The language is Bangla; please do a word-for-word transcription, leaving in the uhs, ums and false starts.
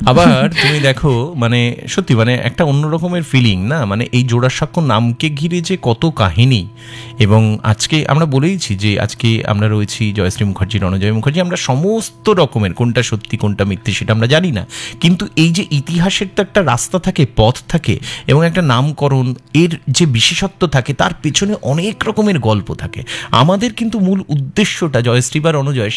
আবার তুমি দেখো মানে সত্যি মানে একটা অন্য রকমের ফিলিং না, মানে এই জোড়াসাঁকো নামকে ঘিরে যে কত কাহিনী। এবং আজকে আমরা বলেইছি যে আজকে আমরা রয়েছি জয়শ্রী মুখার্জি, রণজয় মুখার্জি, আমরা সমস্ত রকমের কোনটা সত্যি কোনটা মিথ্যে সেটা আমরা জানি না, কিন্তু এই যে ইতিহাসের তো একটা রাস্তা থাকে, পথ থাকে, এবং একটা নামকরণ এর যে বিশেষত্ব থাকে তার পেছনে অনেক রকমের গল্প থাকে। আমাদের কিন্তু মূল উদ্দেশ্যটা জয়শ্রী বা রণজয়